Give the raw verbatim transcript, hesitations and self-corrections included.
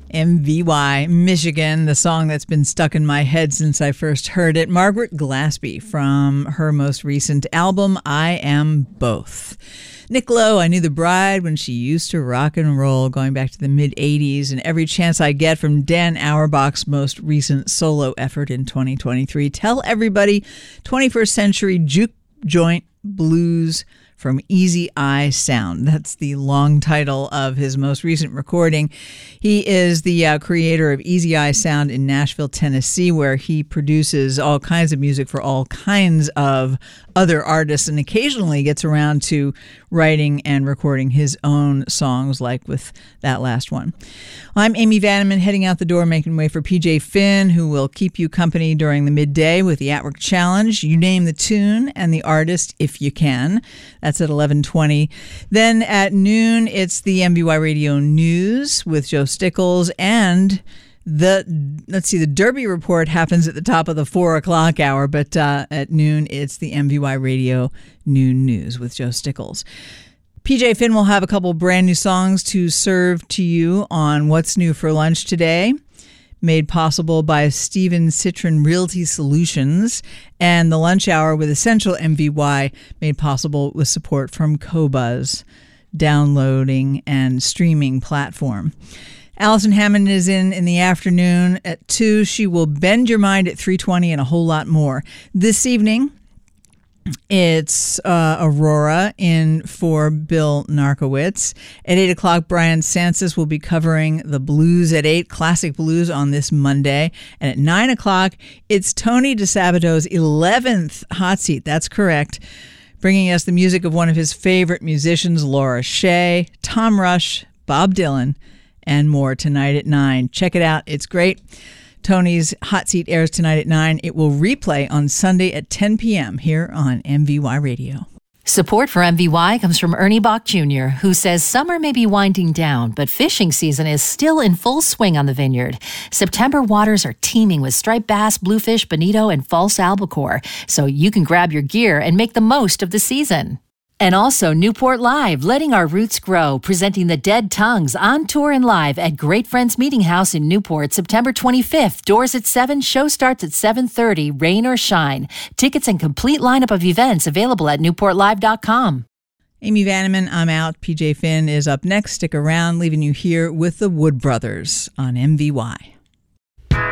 M V Y, Michigan, the song that's been stuck in my head since I first heard it. Margaret Glaspie from her most recent album, I Am Both. Nick Lowe, I knew the bride when she used to rock and roll, going back to the mid-eighties, and every chance I get from Dan Auerbach's most recent solo effort in twenty twenty-three. Tell everybody, twenty-first century juke joint blues from Easy Eye Sound. That's the long title of his most recent recording. He is the uh, creator of Easy Eye Sound in Nashville, Tennessee, where he produces all kinds of music for all kinds of other artists and occasionally gets around to writing and recording his own songs, like with that last one. I'm Amy Vanneman, heading out the door, making way for P J Finn, who will keep you company during the midday with the At Work Challenge. You name the tune and the artist if you can. That's at eleven twenty. Then at noon, it's the M V Y Radio News with Joe Stickles, and the, let's see, the Derby Report happens at the top of the four o'clock hour, but uh, at noon, it's the M V Y Radio Noon News with Joe Stickles. P J Finn will have a couple brand new songs to serve to you on What's New for Lunch today, made possible by Steven Citron Realty Solutions, and the lunch hour with Essential M V Y, made possible with support from Qobuz, downloading and streaming platform. Allison Hammond is in in the afternoon at two. She will bend your mind at three twenty and a whole lot more. This evening, it's uh, Aurora in for Bill Narkowitz. At eight o'clock, Brian Sansis will be covering the blues at eight, classic blues on this Monday. And at nine o'clock, it's Tony DeSabato's eleventh Hot Seat. That's correct. Bringing us the music of one of his favorite musicians, Laura Shea, Tom Rush, Bob Dylan, and more tonight at nine. Check it out. It's great. Tony's Hot Seat airs tonight at nine. It will replay on Sunday at ten p.m. here on M V Y Radio. Support for M V Y comes from Ernie Bach Junior, who says summer may be winding down, but fishing season is still in full swing on the vineyard. September waters are teeming with striped bass, bluefish, bonito, and false albacore, so you can grab your gear and make the most of the season. And also Newport Live, letting our roots grow, presenting the Dead Tongues on tour and live at Great Friends Meeting House in Newport, September twenty-fifth. Doors at seven, show starts at seven thirty, rain or shine. Tickets and complete lineup of events available at newport live dot com. Amy Vanneman, I'm out. P J Finn is up next. Stick around, leaving you here with the Wood Brothers on M V Y.